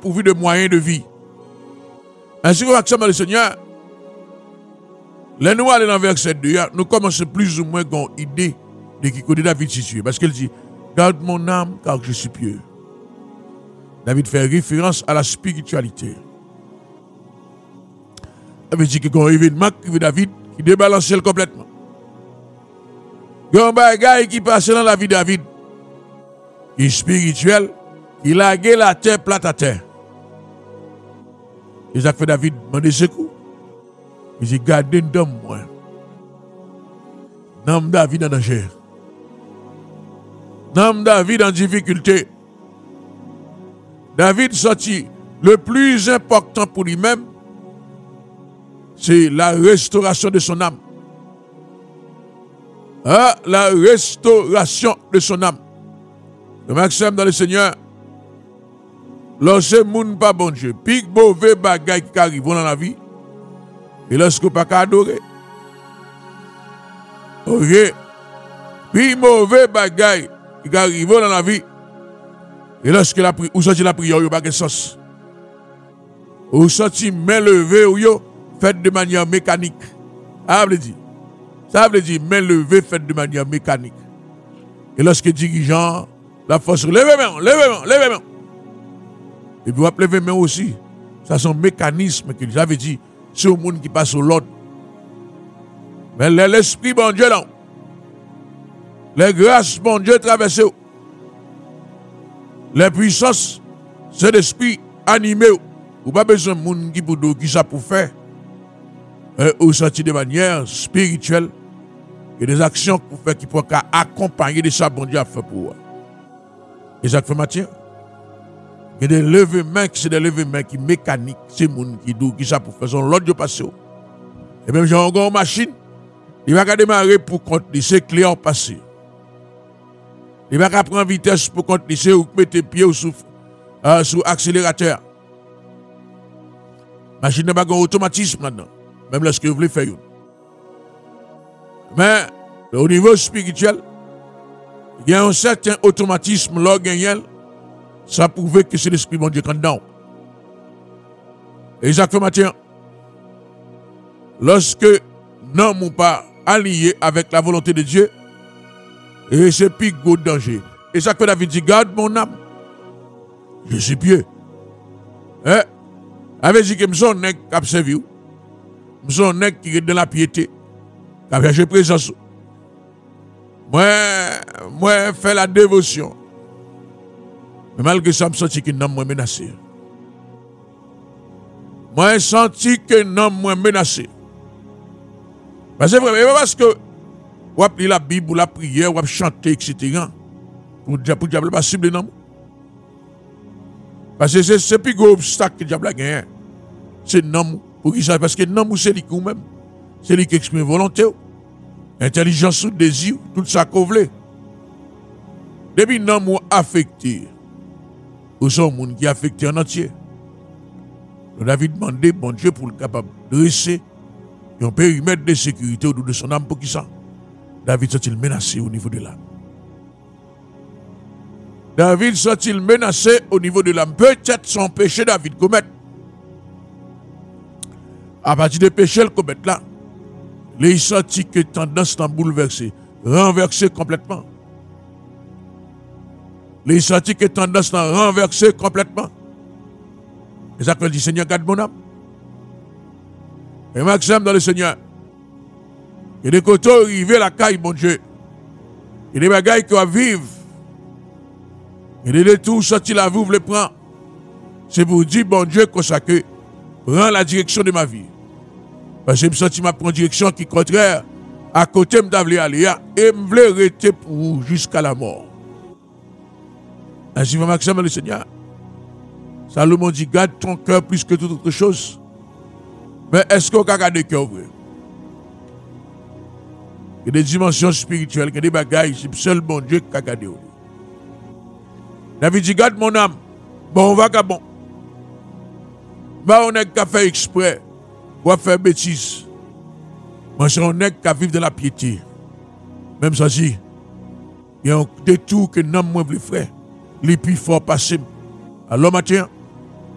pourvu de moyens de vie. Ainsi que Maxime le Seigneur, les nous aller dans verset 2, nous commençons plus ou moins à avoir une idée de qui côté David situé. Parce qu'il dit, garde mon âme car je suis pieux. David fait référence à la spiritualité. Ça veut dire qu'il y a un événement qui veut David qui débalance complètement. Il y a un bagage qui passe dans la vie de David, qui est spirituel, qui lague la terre plate à terre. Et ça fait David demander secours. Il dit, gardez un homme, moi. Nomme David en danger. Nomme David en difficulté. David sorti, le plus important pour lui-même, c'est la restauration de son âme. Ah, la restauration de son âme. Le maximum dans le Seigneur, lorsque moun pas bon Dieu, puis mauvais bagaille qui arrive dans la vie, et lorsque pas adorer. Ok. Puis mauvais bagaille qui arrive dans la vie, et lorsque vous sortez la prière, vous n'avez pas de sens. Vous sortez main levée ou yo, faites de manière mécanique. Ça veut dire main levée, faites de manière mécanique. Et lorsque dirigeant, la force, levez main. Et puis vous lever main aussi. Ça c'est un mécanisme que j'avais dit, c'est au monde qui passe au l'ordre. Mais l'esprit bon Dieu là, les grâces bon Dieu traversées, les puissances, c'est l'esprit animé. Vous n'avez pas besoin de monde qui ça pour faire. Au sortir de manière spirituelle et des actions pour faire qui pourraient accompagner de ça bon Dieu a fait pour vous. Et ça fait Mathieu. Il y a des levées-mains c'est des levées-mains qui mécaniques, c'est monde qui ça pour faire son l'autre passé. Et même j'ai une machine, il va démarrer pour contenir ses clients passés. Il va prendre vitesse pour contenir ses ou mettre pied sous accélérateur. Machine n'a pas un automatisme maintenant, même lorsque vous voulez faire. Mais au niveau spirituel, il y a un certain automatisme là gagnant, ça prouve que c'est l'esprit bon Dieu qui est dedans. Et Jacques Matin, lorsque nous ne sommes pas alliés avec la volonté de Dieu, et c'est plus gros danger. Et ça que David dit, garde mon âme. Je suis pieux. Avec dit que je suis un nègre qui a servi. Je suis un nègre qui est dans la piété. Qui a cherché présence. Moi, fais la dévotion. Mais malgré ça, je sens que l'homme est menacé. Moi, je sens que l'homme est menacé. C'est vrai, parce que vous appelez la Bible, ou la prière, ou chanter, etc. Pour le diable pas cible, non? Parce que c'est le plus gros obstacle que le diable a gagné. C'est non. Pour qui ça? Parce que non, c'est lui qui même. C'est lui qui exprime volonté, intelligence ou désir, tout ça qu'on veut. Depuis non, affecté. Ou sont gens qui affecté en entier. On avait demandé, bon Dieu, pour le capable de dresser un périmètre de sécurité autour de son âme pour qui ça? David sont-il menacé au niveau de l'âme? David sont-il menacé au niveau de l'âme? Peut-être son péché David commet. À partir des péchés qu'il commet là, les sentit que tendance à bouleverser, renverser complètement. Les sentit que tendance à renverser complètement. Et ça dit, Seigneur, garde mon âme. Et Maxime dans le Seigneur. Il y a des côtés arrivés la caille, mon Dieu. Il y a des bagailles qui vont vivre. Il y a des détours sortis la vie, vous les prendre. C'est pour dire, bon Dieu, consacré, prends la direction de ma vie. Parce que je me sens ma prendre direction qui est contraire à côté de m'avler aller et me voulait rester pour vous jusqu'à la mort. Ainsi va Maxime dans le Seigneur. Salomon dit, garde ton cœur plus que toute autre chose. Mais est-ce qu'on a gardé le cœur vrai? Il y a des dimensions spirituelles, il y a des bagailles, c'est le seul bon Dieu qui a gardé. David dit, garde mon âme. Bon, vagabond. Bah, on n'est qu'à faire exprès, ou à faire bêtise. Moi, c'est on est qu'à vivre de la piété. Même ça, si, il y a un détour que l'homme moins plus frère, les plus forts passés. Alors, matin,